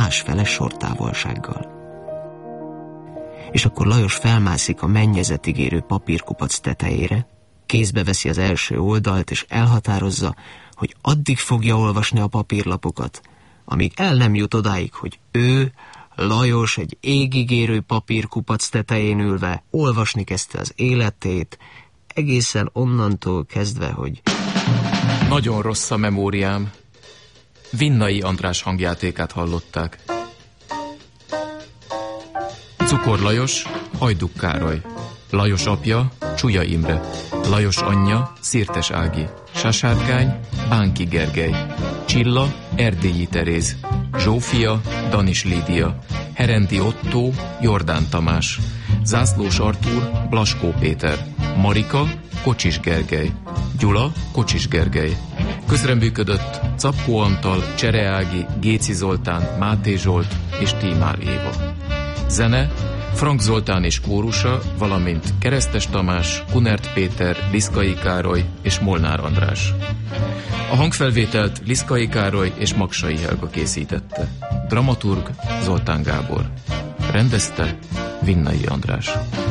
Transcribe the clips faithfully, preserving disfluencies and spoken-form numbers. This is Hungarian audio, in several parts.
másfele sortávolsággal. És akkor Lajos felmászik a mennyezetig érő papírkupac tetejére, kézbe veszi az első oldalt, és elhatározza, hogy addig fogja olvasni a papírlapokat, amíg el nem jut odáig, hogy ő, Lajos egy égig érő papírkupac tetején ülve olvasni kezdte az életét, egészen onnantól kezdve, hogy... Nagyon rossz a memóriám. Vinnai András hangjátékát hallották. Cukor Lajos, Hajduk Károly. Lajos apja, Csuja Imre. Lajos anyja, Szirtes Ági. Sasárkány, Bánki Gergely. Csilla, Erdélyi Teréz. Zsófia, Danis Lídia. Herendi Ottó, Jordán Tamás. Zászlós Artúr, Blaskó Péter. Marika, Kocsis Gergely. Gyula, Kocsis Gergely. Közreműködött Czapkó Antal, Csere Ági, Géci Zoltán, Máté Zsolt és Tímár Éva. Zene Frank Zoltán és kórusa, valamint Keresztes Tamás, Kunert Péter, Liszkai Károly és Molnár András. A hangfelvételt Liszkai Károly és Magsai Helga készítette. Dramaturg Zoltán Gábor. Rendezte Vinnai András.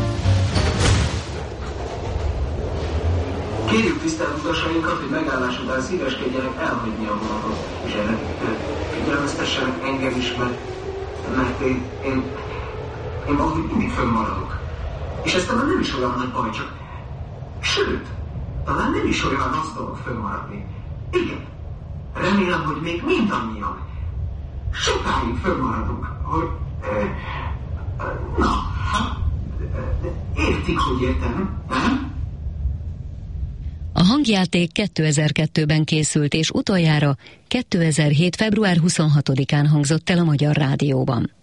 Kérjük tisztelt utasainkat, hogy megállás után szíveskedjenek elhagyni a vonatot, és erre figyelmeztessenek engem is, mert, mert én, én, én valahogy mindig fönnmaradok. És ez talán nem is olyan nagy baj, csak sőt, talán nem is olyan rossz dolog fönnmaradni. Igen, remélem, hogy még mindannyian sokáig fönnmaradunk, hogy na, hát, értik, hogy értem, nem? A hangjáték kétezer-kettőben készült, és utoljára kétezer-hét. február huszonhatodikán hangzott el a Magyar Rádióban.